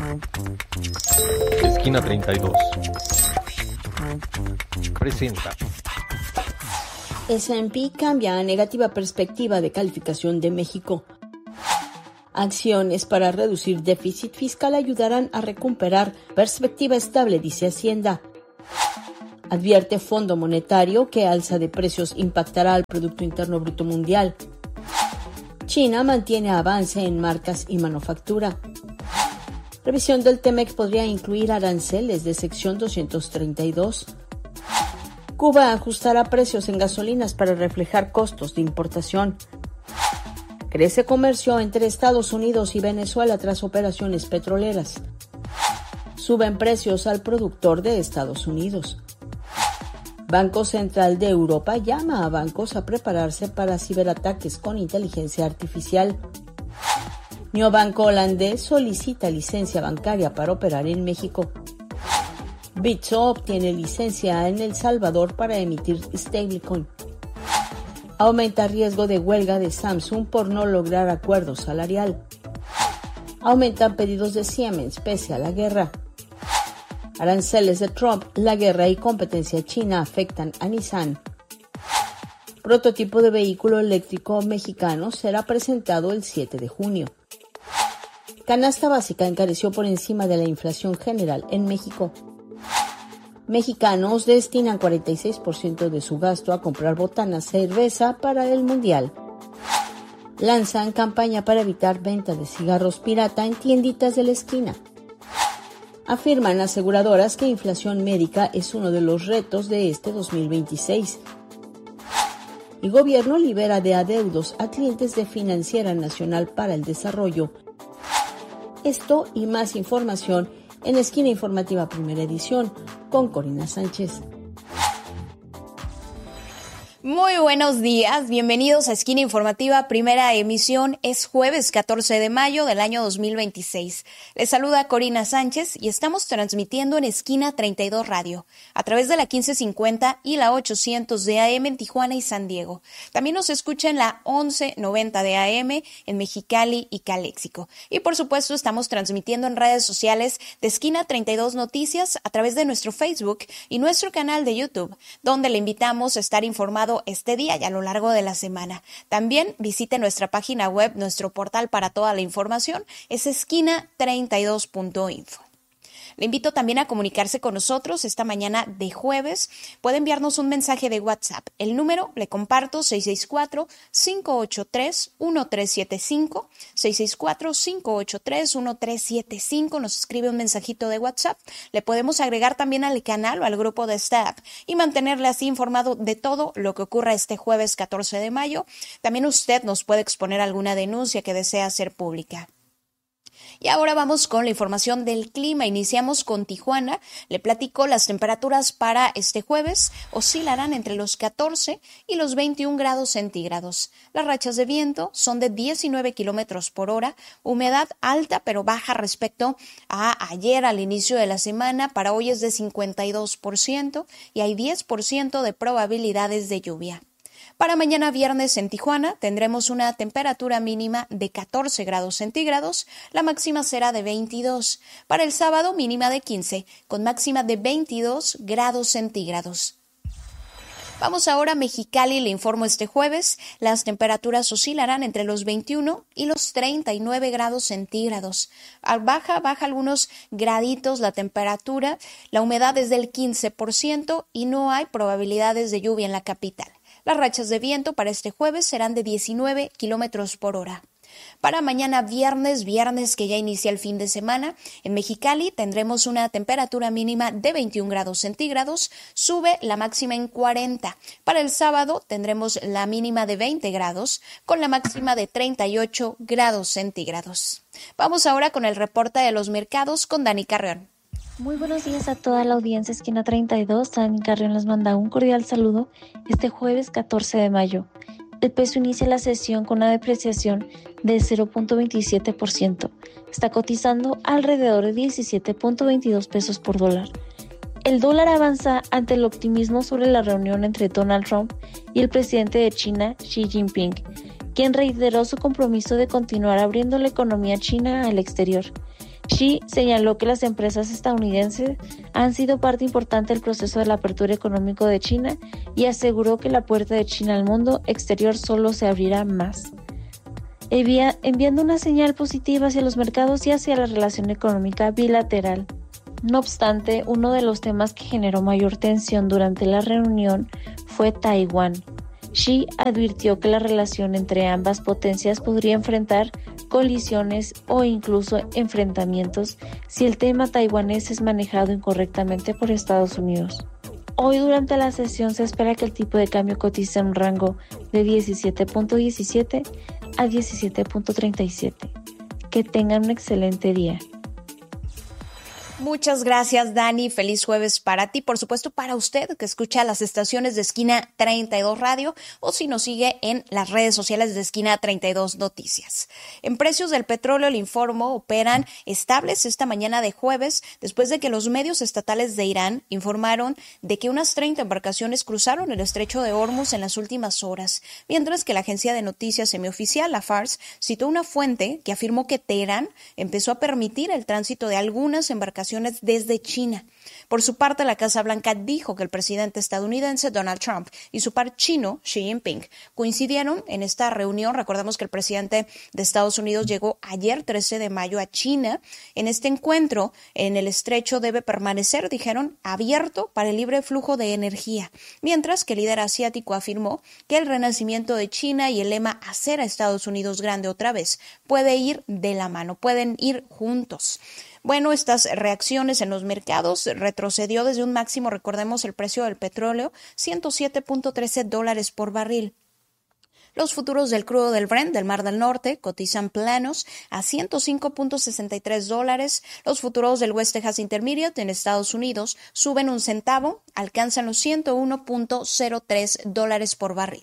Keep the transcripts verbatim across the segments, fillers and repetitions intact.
Esquina treinta y dos presenta. S and P cambia a negativa perspectiva de calificación de México. Acciones para reducir déficit fiscal ayudarán a recuperar perspectiva estable, dice Hacienda. Advierte Fondo Monetario que alza de precios impactará al Producto Interno Bruto Mundial. China mantiene avance en marcas y manufactura. Revisión del T-MEC podría incluir aranceles de sección doscientos treinta y dos. Cuba ajustará precios en gasolinas para reflejar costos de importación. Crece comercio entre Estados Unidos y Venezuela tras operaciones petroleras. Suben precios al productor de Estados Unidos. Banco Central de Europa llama a bancos a prepararse para ciberataques con inteligencia artificial. Neobanco holandés solicita licencia bancaria para operar en México. Bitso obtiene licencia en El Salvador para emitir stablecoin. Aumenta riesgo de huelga de Samsung por no lograr acuerdo salarial. Aumentan pedidos de Siemens pese a la guerra. Aranceles de Trump, la guerra y competencia china afectan a Nissan. Prototipo de vehículo eléctrico mexicano será presentado el siete de junio. Canasta básica encareció por encima de la inflación general en México. Mexicanos destinan cuarenta y seis por ciento de su gasto a comprar botanas cerveza para el Mundial. Lanzan campaña para evitar venta de cigarros pirata en tienditas de la esquina. Afirman aseguradoras que inflación médica es uno de los retos de este dos mil veintiséis. Y gobierno libera de adeudos a clientes de Financiera Nacional para el Desarrollo. Esto y más información en Esquina Informativa Primera Edición con Corina Sánchez. Muy buenos días, bienvenidos a Esquina Informativa, primera emisión. Es jueves catorce de mayo del año dos mil veintiséis. Les saluda Corina Sánchez y estamos transmitiendo en Esquina treinta y dos Radio, a través de la quince cincuenta y la ochocientos de A M en Tijuana y San Diego. También nos escucha en la once noventa de A M en Mexicali y Caléxico. Y por supuesto estamos transmitiendo en redes sociales de Esquina treinta y dos Noticias a través de nuestro Facebook y nuestro canal de YouTube, donde le invitamos a estar informado este día y a lo largo de la semana. También visite nuestra página web, nuestro portal para toda la información, es esquina treinta y dos punto info. Le invito también a comunicarse con nosotros esta mañana de jueves. Puede enviarnos un mensaje de WhatsApp. El número le comparto seis seis cuatro, cinco ocho tres, uno tres siete cinco, seis seis cuatro, cinco ocho tres, uno tres siete cinco. Nos escribe un mensajito de WhatsApp. Le podemos agregar también al canal o al grupo de staff y mantenerle así informado de todo lo que ocurra este jueves catorce de mayo. También usted nos puede exponer alguna denuncia que desea hacer pública. Y ahora vamos con la información del clima. Iniciamos con Tijuana. Le platico, las temperaturas para este jueves oscilarán entre los catorce y los veintiún grados centígrados. Las rachas de viento son de diecinueve kilómetros por hora, humedad alta pero baja respecto a ayer al inicio de la semana. Para hoy es de cincuenta y dos por ciento y hay diez por ciento de probabilidades de lluvia. Para mañana viernes en Tijuana tendremos una temperatura mínima de catorce grados centígrados, la máxima será de veintidós. Para el sábado mínima de quince, con máxima de veintidós grados centígrados. Vamos ahora a Mexicali, le informo este jueves, las temperaturas oscilarán entre los veintiuno y los treinta y nueve grados centígrados. Baja, baja algunos graditos la temperatura, la humedad es del quince por ciento y no hay probabilidades de lluvia en la capital. Las rachas de viento para este jueves serán de diecinueve kilómetros por hora. Para mañana viernes, viernes que ya inicia el fin de semana, en Mexicali tendremos una temperatura mínima de veintiún grados centígrados, sube la máxima en cuarenta. Para el sábado tendremos la mínima de veinte grados, con la máxima de treinta y ocho grados centígrados. Vamos ahora con el reporte de los mercados con Dani Carrión. Muy buenos días a toda la audiencia Esquina treinta y dos. Dani Carrión les manda un cordial saludo este jueves catorce de mayo. El peso inicia la sesión con una depreciación de cero punto veintisiete por ciento. Está cotizando alrededor de diecisiete punto veintidós pesos por dólar. El dólar avanza ante el optimismo sobre la reunión entre Donald Trump y el presidente de China, Xi Jinping, quien reiteró su compromiso de continuar abriendo la economía china al exterior. Xi señaló que las empresas estadounidenses han sido parte importante del proceso de la apertura económica de China y aseguró que la puerta de China al mundo exterior solo se abrirá más, enviando una señal positiva hacia los mercados y hacia la relación económica bilateral. No obstante, uno de los temas que generó mayor tensión durante la reunión fue Taiwán. Xi advirtió que la relación entre ambas potencias podría enfrentar colisiones o incluso enfrentamientos si el tema taiwanés es manejado incorrectamente por Estados Unidos. Hoy durante la sesión se espera que el tipo de cambio cotice en un rango de diecisiete punto diecisiete a diecisiete punto treinta y siete. Que tengan un excelente día. Muchas gracias, Dani. Feliz jueves para ti. Por supuesto, para usted que escucha las estaciones de Esquina treinta y dos Radio o si nos sigue en las redes sociales de Esquina treinta y dos Noticias. En precios del petróleo, le informo, operan estables esta mañana de jueves después de que los medios estatales de Irán informaron de que unas treinta embarcaciones cruzaron el estrecho de Hormuz en las últimas horas, mientras que la agencia de noticias semioficial, la Fars, citó una fuente que afirmó que Teherán empezó a permitir el tránsito de algunas embarcaciones desde China. Por su parte, la Casa Blanca dijo que el presidente estadounidense Donald Trump y su par chino Xi Jinping coincidieron en esta reunión. Recordemos que el presidente de Estados Unidos llegó ayer trece de mayo a China. En este encuentro, en el estrecho debe permanecer, dijeron, abierto para el libre flujo de energía, mientras que el líder asiático afirmó que el renacimiento de China y el lema hacer a Estados Unidos grande otra vez puede ir de la mano, pueden ir juntos. Bueno, estas reacciones en los mercados retrocedió desde un máximo, recordemos el precio del petróleo, ciento siete punto trece dólares por barril. Los futuros del crudo del Brent del Mar del Norte cotizan planos a ciento cinco punto sesenta y tres dólares. Los futuros del West Texas Intermediate en Estados Unidos suben un centavo, alcanzan los ciento uno punto cero tres dólares por barril.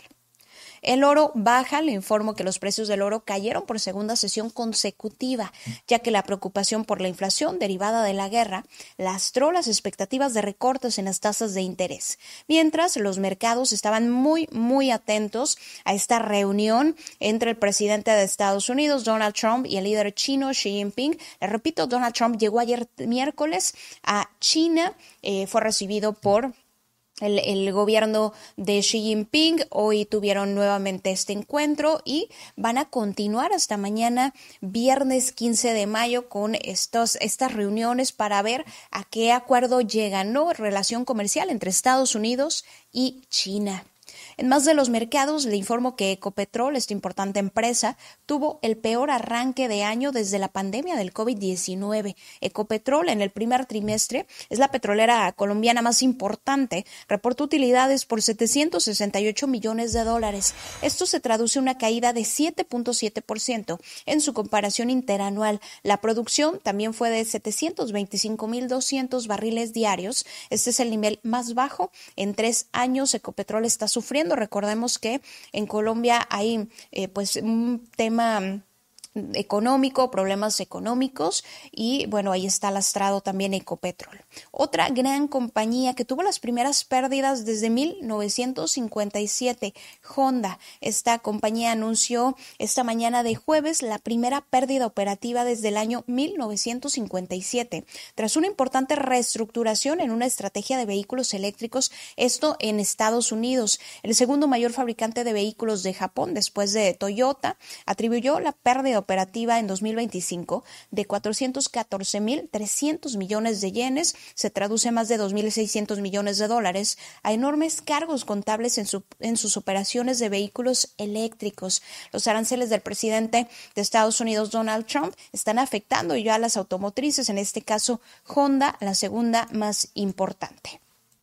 El oro baja, le informo que los precios del oro cayeron por segunda sesión consecutiva, ya que la preocupación por la inflación derivada de la guerra lastró las expectativas de recortes en las tasas de interés. Mientras, los mercados estaban muy, muy atentos a esta reunión entre el presidente de Estados Unidos, Donald Trump, y el líder chino, Xi Jinping. Les repito, Donald Trump llegó ayer miércoles a China, eh, fue recibido por El, el gobierno de Xi Jinping. Hoy tuvieron nuevamente este encuentro y van a continuar hasta mañana, viernes quince de mayo, con estos, estas reuniones para ver a qué acuerdo llegan, ¿no? Relación comercial entre Estados Unidos y China. En más de los mercados, le informo que Ecopetrol, esta importante empresa, tuvo el peor arranque de año desde la pandemia del COVID diecinueve. Ecopetrol, en el primer trimestre, es la petrolera colombiana más importante, reportó utilidades por setecientos sesenta y ocho millones de dólares. Esto se traduce en una caída de siete punto siete por ciento en su comparación interanual. La producción también fue de setecientos veinticinco mil doscientos barriles diarios. Este es el nivel más bajo en tres años. Ecopetrol está sufriendo. Recordemos que en Colombia hay eh, pues un tema económico, problemas económicos y bueno, ahí está lastrado también Ecopetrol. Otra gran compañía que tuvo las primeras pérdidas desde mil novecientos cincuenta y siete, Honda. Esta compañía anunció esta mañana de jueves la primera pérdida operativa desde el año mil novecientos cincuenta y siete, tras una importante reestructuración en una estrategia de vehículos eléctricos, esto en Estados Unidos. El segundo mayor fabricante de vehículos de Japón, después de Toyota, atribuyó la pérdida operativa en dos mil veinticinco de cuatrocientos catorce mil trescientos millones de yenes, se traduce más de dos mil seiscientos millones de dólares, a enormes cargos contables en, su, en sus operaciones de vehículos eléctricos. Los aranceles del presidente de Estados Unidos, Donald Trump, están afectando ya a las automotrices, en este caso Honda, la segunda más importante.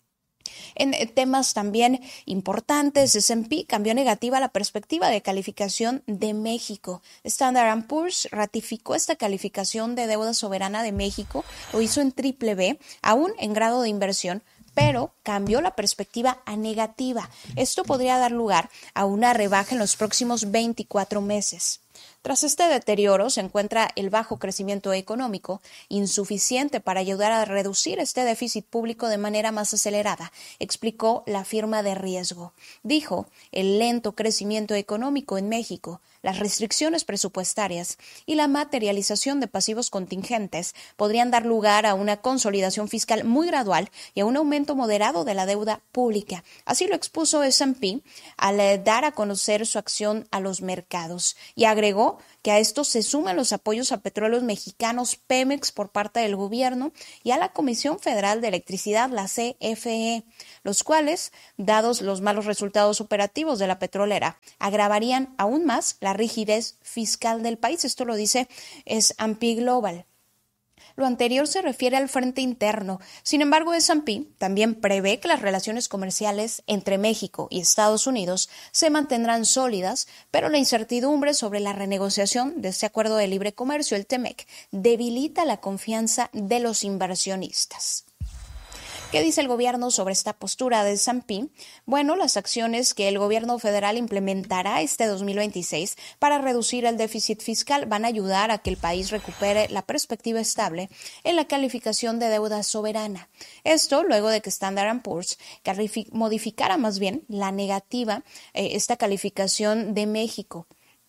En temas también importantes, S and P cambió negativa la perspectiva de calificación de México. Standard and Poor's ratificó esta calificación de deuda soberana de México, lo hizo en triple B, aún en grado de inversión, pero cambió la perspectiva a negativa. Esto podría dar lugar a una rebaja en los próximos veinticuatro meses. Tras este deterioro se encuentra el bajo crecimiento económico, insuficiente para ayudar a reducir este déficit público de manera más acelerada, explicó la firma de riesgo. Dijo, el lento crecimiento económico en México las restricciones presupuestarias y la materialización de pasivos contingentes podrían dar lugar a una consolidación fiscal muy gradual y a un aumento moderado de la deuda pública. Así lo expuso ese and pe al dar a conocer su acción a los mercados y agregó que a esto se suman los apoyos a petróleos mexicanos Pemex por parte del gobierno y a la Comisión Federal de Electricidad, la C F E, los cuales, dados los malos resultados operativos de la petrolera, agravarían aún más la rigidez fiscal del país. Esto lo dice ese and pe Global. Lo anterior se refiere al frente interno. Sin embargo, ese and pe también prevé que las relaciones comerciales entre México y Estados Unidos se mantendrán sólidas, pero la incertidumbre sobre la renegociación de este acuerdo de libre comercio, el T M E C, debilita la confianza de los inversionistas. ¿Qué dice el gobierno sobre esta postura de ese and pe? Bueno, las acciones que el gobierno federal implementará este dos mil veintiséis para reducir el déficit fiscal van a ayudar a que el país recupere la perspectiva estable en la calificación de deuda soberana. Esto luego de que Standard and Poor's modificara más bien la negativa, eh, esta calificación de México.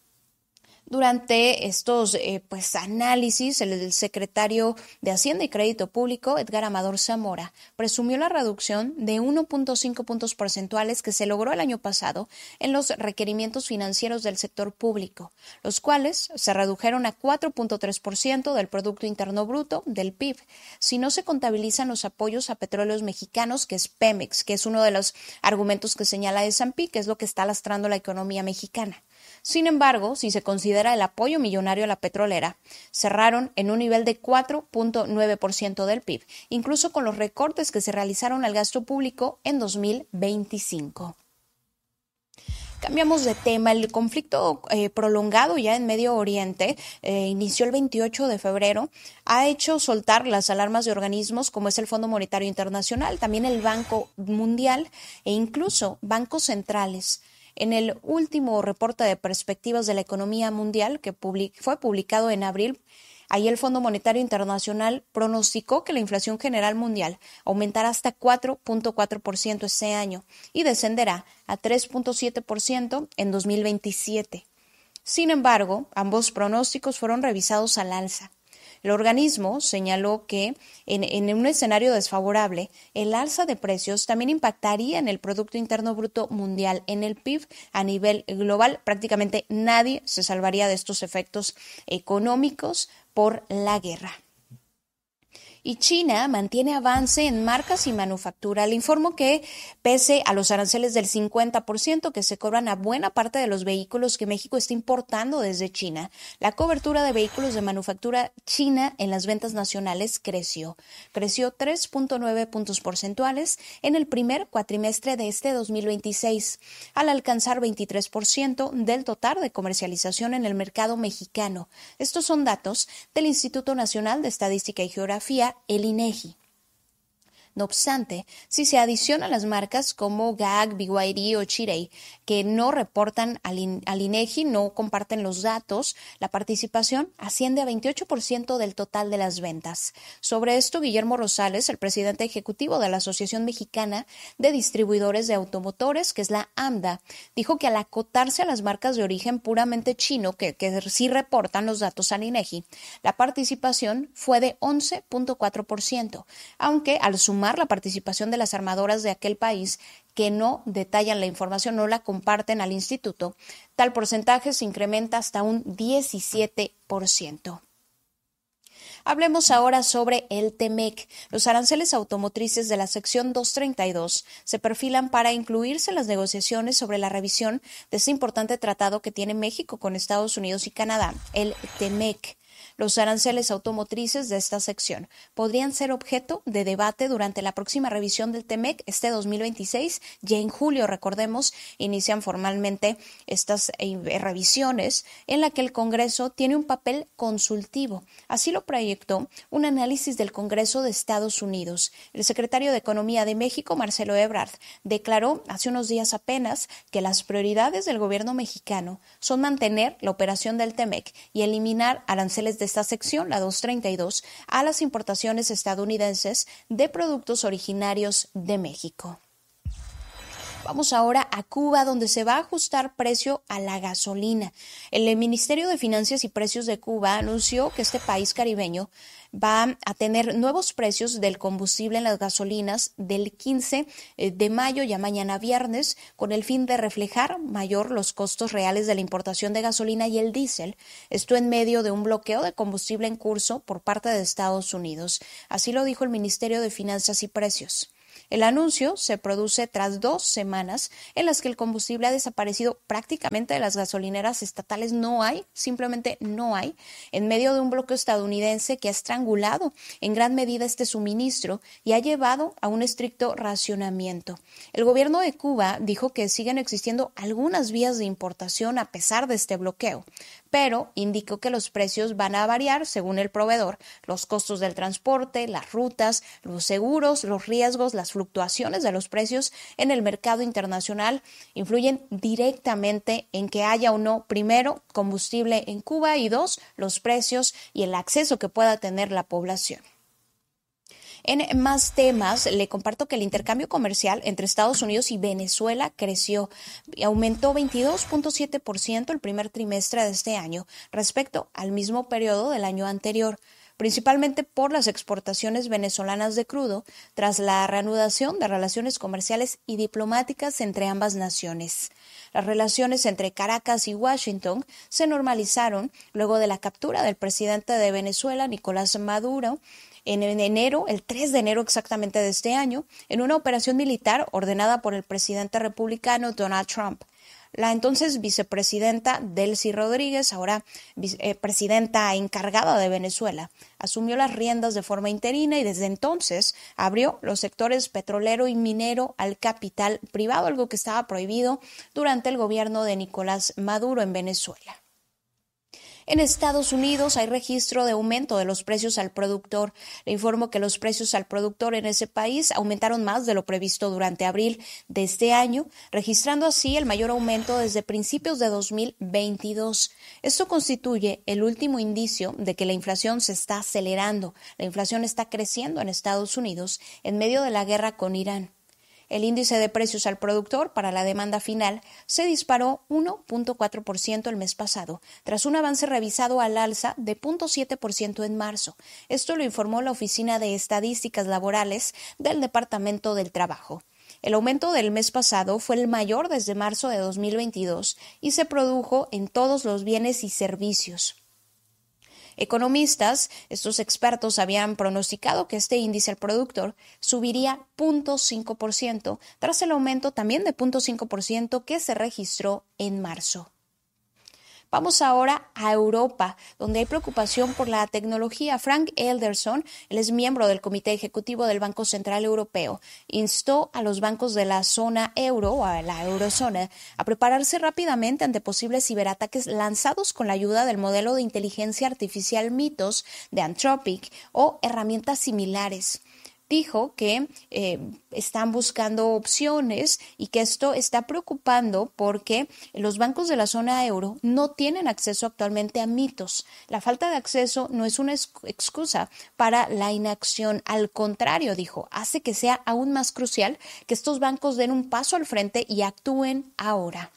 Durante estos eh, pues, análisis, el, el secretario de Hacienda y Crédito Público, Edgar Amador Zamora, presumió la reducción de uno punto cinco puntos porcentuales que se logró el año pasado en los requerimientos financieros del sector público, los cuales se redujeron a cuatro punto tres por ciento del Producto Interno Bruto, del P I B, si no se contabilizan los apoyos a petróleos mexicanos, que es Pemex, que es uno de los argumentos que señala ese and pe, que es lo que está lastrando la economía mexicana. Sin embargo, si se considera el apoyo millonario a la petrolera, cerraron en un nivel de cuatro punto nueve por ciento del P I B, incluso con los recortes que se realizaron al gasto público en dos mil veinticinco. Cambiamos de tema. El conflicto eh, prolongado ya en Medio Oriente eh, inició el veintiocho de febrero. Ha hecho soltar las alarmas de organismos como es el Fondo Monetario Internacional, también el Banco Mundial e incluso bancos centrales. En el último reporte de perspectivas de la economía mundial que public- fue publicado en abril, ahí el Fondo Monetario Internacional pronosticó que la inflación general mundial aumentará hasta cuatro punto cuatro por ciento este año y descenderá a tres punto siete por ciento en dos mil veintisiete. Sin embargo, ambos pronósticos fueron revisados al alza. El organismo señaló que en, en un escenario desfavorable, el alza de precios también impactaría en el Producto Interno Bruto Mundial, en el P I B a nivel global. Prácticamente nadie se salvaría de estos efectos económicos por la guerra. Y China mantiene avance en marcas y manufactura. Le informo que, pese a los aranceles del cincuenta por ciento que se cobran a buena parte de los vehículos que México está importando desde China, la cobertura de vehículos de manufactura china en las ventas nacionales creció. Creció tres punto nueve puntos porcentuales en el primer cuatrimestre de este dos mil veintiséis, al alcanzar veintitrés por ciento del total de comercialización en el mercado mexicano. Estos son datos del Instituto Nacional de Estadística y Geografía, el INEGI. No obstante, si se adicionan las marcas como G A G, B Y D o Chery, que no reportan al, in, al INEGI, no comparten los datos, la participación asciende a veintiocho por ciento del total de las ventas. Sobre esto, Guillermo Rosales, el presidente ejecutivo de la Asociación Mexicana de Distribuidores de Automotores, que es la AMDA, dijo que al acotarse a las marcas de origen puramente chino, que, que sí reportan los datos al INEGI, la participación fue de once punto cuatro por ciento, aunque al sumar la participación de las armadoras de aquel país que no detallan la información, no la comparten al instituto, tal porcentaje se incrementa hasta un diecisiete por ciento. Hablemos ahora sobre el T M E C. Los aranceles automotrices de la sección doscientos treinta y dos se perfilan para incluirse en las negociaciones sobre la revisión de este importante tratado que tiene México con Estados Unidos y Canadá, el T M E C. Los aranceles automotrices de esta sección podrían ser objeto de debate durante la próxima revisión del T M E C este dos mil veintiséis. Ya en julio, recordemos, inician formalmente estas revisiones en la que el Congreso tiene un papel consultivo. Así lo proyectó un análisis del Congreso de Estados Unidos. El secretario de Economía de México, Marcelo Ebrard, declaró hace unos días apenas que las prioridades del gobierno mexicano son mantener la operación del T M E C y eliminar aranceles de esta sección, la doscientos treinta y dos, a las importaciones estadounidenses de productos originarios de México. Vamos ahora a Cuba, donde se va a ajustar precio a la gasolina. El Ministerio de Finanzas y Precios de Cuba anunció que este país caribeño va a tener nuevos precios del combustible en las gasolinas del quince de mayo, ya mañana viernes, con el fin de reflejar mayor los costos reales de la importación de gasolina y el diésel. Esto en medio de un bloqueo de combustible en curso por parte de Estados Unidos. Así lo dijo el Ministerio de Finanzas y Precios. El anuncio se produce tras dos semanas en las que el combustible ha desaparecido prácticamente de las gasolineras estatales. No hay, simplemente no hay, en medio de un bloqueo estadounidense que ha estrangulado en gran medida este suministro y ha llevado a un estricto racionamiento. El gobierno de Cuba dijo que siguen existiendo algunas vías de importación a pesar de este bloqueo, pero indicó que los precios van a variar según el proveedor, los costos del transporte, las rutas, los seguros, los riesgos, las fluctuaciones de los precios en el mercado internacional influyen directamente en que haya o no, primero, combustible en Cuba y dos, los precios y el acceso que pueda tener la población. En más temas, le comparto que el intercambio comercial entre Estados Unidos y Venezuela creció y aumentó veintidós punto siete por ciento el primer trimestre de este año respecto al mismo periodo del año anterior, principalmente por las exportaciones venezolanas de crudo, tras la reanudación de relaciones comerciales y diplomáticas entre ambas naciones. Las relaciones entre Caracas y Washington se normalizaron luego de la captura del presidente de Venezuela, Nicolás Maduro, en enero, el tres de enero exactamente de este año, en una operación militar ordenada por el presidente republicano Donald Trump. La entonces vicepresidenta Delcy Rodríguez, ahora eh, presidenta encargada de Venezuela, asumió las riendas de forma interina y desde entonces abrió los sectores petrolero y minero al capital privado, algo que estaba prohibido durante el gobierno de Nicolás Maduro en Venezuela. En Estados Unidos hay registro de aumento de los precios al productor. Le informo que los precios al productor en ese país aumentaron más de lo previsto durante abril de este año, registrando así el mayor aumento desde principios de dos mil veintidós. Esto constituye el último indicio de que la inflación se está acelerando. La inflación está creciendo en Estados Unidos en medio de la guerra con Irán. El índice de precios al productor para la demanda final se disparó uno punto cuatro por ciento el mes pasado, tras un avance revisado al alza de cero punto siete por ciento en marzo. Esto lo informó la Oficina de Estadísticas Laborales del Departamento del Trabajo. El aumento del mes pasado fue el mayor desde marzo de dos mil veintidós y se produjo en todos los bienes y servicios. Economistas, estos expertos habían pronosticado que este índice al productor subiría cero punto cinco por ciento tras el aumento también de cero punto cinco por ciento que se registró en marzo. Vamos ahora a Europa, donde hay preocupación por la tecnología. Frank Elderson, él es miembro del Comité Ejecutivo del Banco Central Europeo, instó a los bancos de la zona euro o a la eurozona a prepararse rápidamente ante posibles ciberataques lanzados con la ayuda del modelo de inteligencia artificial Mythos de Anthropic o herramientas similares. Dijo que eh, están buscando opciones y que esto está preocupando porque los bancos de la zona euro no tienen acceso actualmente a Mythos. La falta de acceso no es una excusa para la inacción. Al contrario, dijo, hace que sea aún más crucial que estos bancos den un paso al frente y actúen ahora.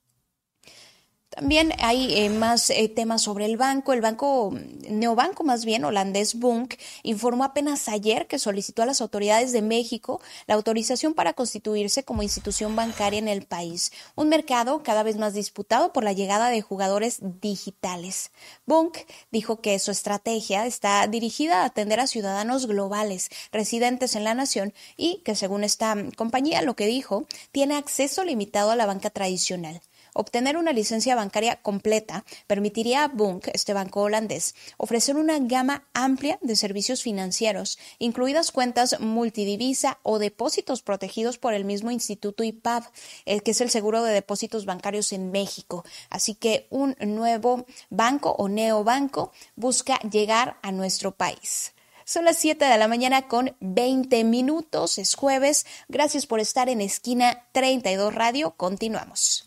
También hay eh, más eh, temas sobre el banco. El banco, neobanco más bien, holandés Bunk, informó apenas ayer que solicitó a las autoridades de México la autorización para constituirse como institución bancaria en el país, un mercado cada vez más disputado por la llegada de jugadores digitales. Bunk dijo que su estrategia está dirigida a atender a ciudadanos globales residentes en la nación y que, según esta compañía, lo que dijo, tiene acceso limitado a la banca tradicional. Obtener una licencia bancaria completa permitiría a Bunk, este banco holandés, ofrecer una gama amplia de servicios financieros, incluidas cuentas multidivisa o depósitos protegidos por el mismo Instituto I P A B, el que es el seguro de depósitos bancarios en México. Así que un nuevo banco o neobanco busca llegar a nuestro país. Son las siete de la mañana con veinte minutos, es jueves. Gracias por estar en Esquina treinta y dos Radio. Continuamos.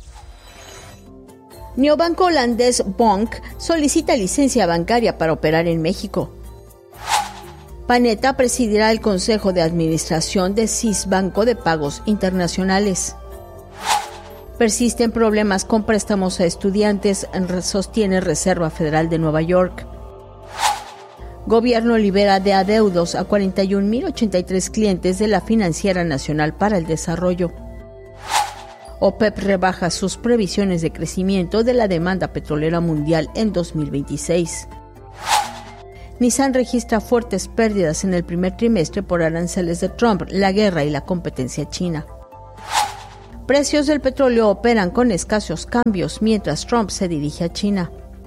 Neobanco holandés Bonk solicita licencia bancaria para operar en México. Panetta presidirá el Consejo de Administración de C I S, Banco de Pagos Internacionales. Persisten problemas con préstamos a estudiantes, sostiene Reserva Federal de Nueva York. Gobierno libera de adeudos a cuarenta y un mil ochenta y tres clientes de la Financiera Nacional para el Desarrollo. OPEP rebaja sus previsiones de crecimiento de la demanda petrolera mundial en dos mil veintiséis. Nissan registra fuertes pérdidas en el primer trimestre por aranceles de Trump, la guerra y la competencia china. Precios del petróleo operan con escasos cambios mientras Trump se dirige a China.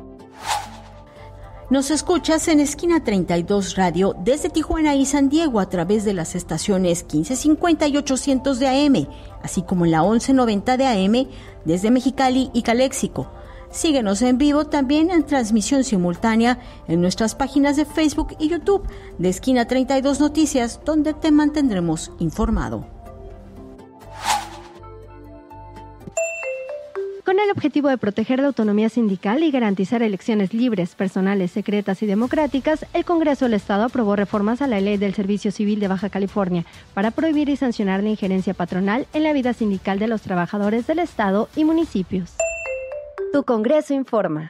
Nos escuchas en Esquina treinta y dos Radio desde Tijuana y San Diego a través de las estaciones quince cincuenta y ochocientos de A M, así como en la once noventa de A M desde Mexicali y Caléxico. Síguenos en vivo también en transmisión simultánea en nuestras páginas de Facebook y YouTube de Esquina treinta y dos Noticias, donde te mantendremos informado. Con el objetivo de proteger la autonomía sindical y garantizar elecciones libres, personales, secretas y democráticas, el Congreso del Estado aprobó reformas a la Ley del Servicio Civil de Baja California para prohibir y sancionar la injerencia patronal en la vida sindical de los trabajadores del Estado y municipios. Tu Congreso informa.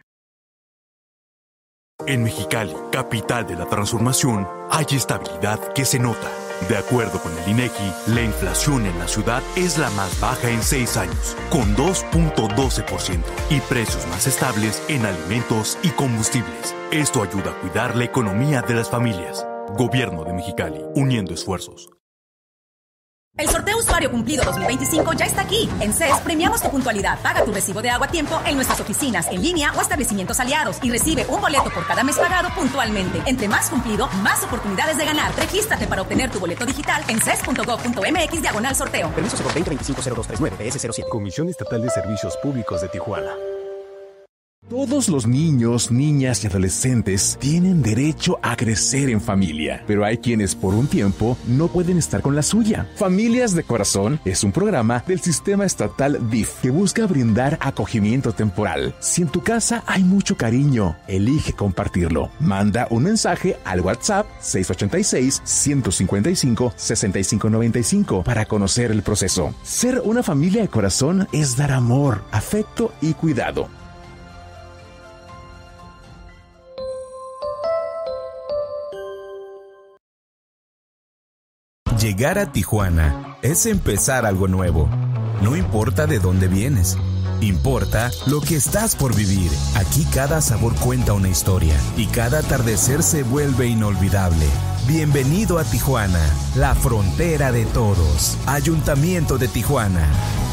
En Mexicali, capital de la transformación, hay estabilidad que se nota. De acuerdo con el INEGI, la inflación en la ciudad es la más baja en seis años, con dos punto doce por ciento, y precios más estables en alimentos y combustibles. Esto ayuda a cuidar la economía de las familias. Gobierno de Mexicali, uniendo esfuerzos. El sorteo Usuario Cumplido dos mil veinticinco ya está aquí. En C E S premiamos tu puntualidad. Paga tu recibo de agua a tiempo en nuestras oficinas, en línea o establecimientos aliados y recibe un boleto por cada mes pagado puntualmente. Entre más cumplido, más oportunidades de ganar. Regístrate para obtener tu boleto digital en ces punto gov punto mx diagonal sorteo. Permiso por veinte veinticinco cero dos tres nueve B S cero siete. Comisión Estatal de Servicios Públicos de Tijuana. Todos los niños, niñas y adolescentes tienen derecho a crecer en familia, pero hay quienes por un tiempo no pueden estar con la suya. Familias de Corazón es un programa del sistema estatal D I F que busca brindar acogimiento temporal. Si en tu casa hay mucho cariño, elige compartirlo. Manda un mensaje al WhatsApp seis ocho seis, uno cinco cinco, seis cinco nueve cinco para conocer el proceso. Ser una familia de corazón es dar amor, afecto y cuidado. Llegar a Tijuana es empezar algo nuevo. No importa de dónde vienes, importa lo que estás por vivir. Aquí cada sabor cuenta una historia y cada atardecer se vuelve inolvidable. Bienvenido a Tijuana, la frontera de todos. Ayuntamiento de Tijuana.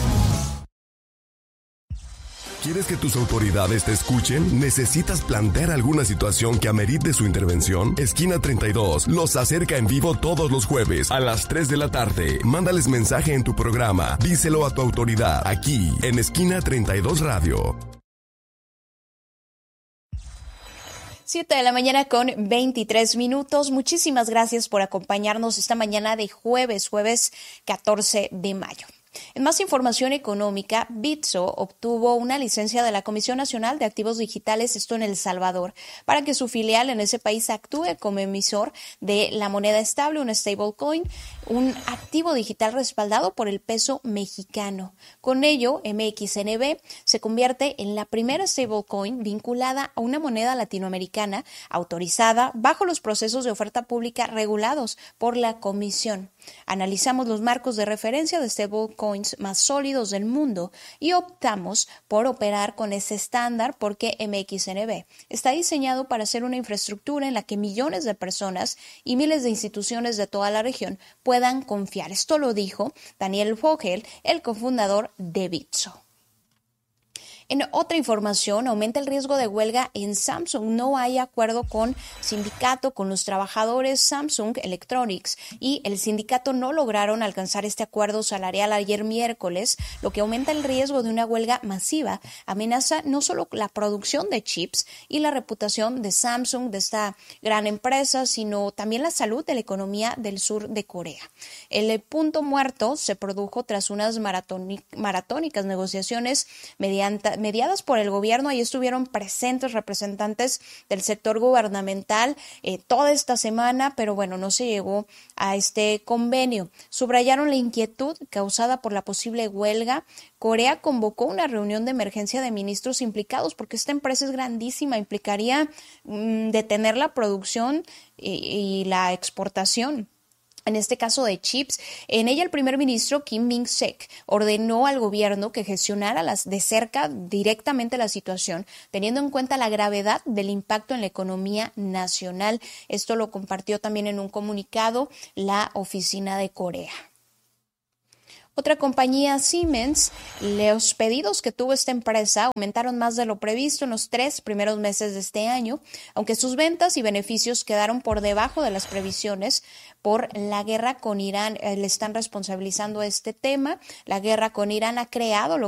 ¿Quieres que tus autoridades te escuchen? ¿Necesitas plantear alguna situación que amerite su intervención? Esquina treinta y dos los acerca en vivo todos los jueves a las tres de la tarde. Mándales mensaje en tu programa. Díselo a tu autoridad aquí en Esquina treinta y dos Radio. siete de la mañana con veintitrés minutos. Muchísimas gracias por acompañarnos esta mañana de jueves, jueves catorce de mayo. En más información económica, Bitso obtuvo una licencia de la Comisión Nacional de Activos Digitales, esto en El Salvador, para que su filial en ese país actúe como emisor de la moneda estable, un stablecoin, un activo digital respaldado por el peso mexicano. Con ello, M X N B se convierte en la primera stablecoin vinculada a una moneda latinoamericana autorizada bajo los procesos de oferta pública regulados por la Comisión. Analizamos los marcos de referencia de stablecoins más sólidos del mundo y optamos por operar con ese estándar porque M X N B está diseñado para ser una infraestructura en la que millones de personas y miles de instituciones de toda la región puedan confiar. Esto lo dijo Daniel Vogel, el cofundador de Bitso. En otra información, aumenta el riesgo de huelga en Samsung. No hay acuerdo con sindicato, con los trabajadores Samsung Electronics, y el sindicato no lograron alcanzar este acuerdo salarial ayer miércoles, lo que aumenta el riesgo de una huelga masiva. Amenaza no solo la producción de chips y la reputación de Samsung, de esta gran empresa, sino también la salud de la economía del sur de Corea. El punto muerto se produjo tras unas maratónicas negociaciones mediante mediadas por el gobierno. Ahí estuvieron presentes representantes del sector gubernamental eh, toda esta semana, pero bueno, no se llegó a este convenio. Subrayaron la inquietud causada por la posible huelga. Corea convocó una reunión de emergencia de ministros implicados porque esta empresa es grandísima, implicaría mmm, detener la producción y, y la exportación. En este caso de chips, en ella el primer ministro Kim Min-sek ordenó al gobierno que gestionara las, de cerca directamente la situación, teniendo en cuenta la gravedad del impacto en la economía nacional. Esto lo compartió también en un comunicado la oficina de Corea. Otra compañía, Siemens, los pedidos que tuvo esta empresa aumentaron más de lo previsto en los tres primeros meses de este año, aunque sus ventas y beneficios quedaron por debajo de las previsiones por la guerra con Irán. Eh, le están responsabilizando este tema. La guerra con Irán ha creado lo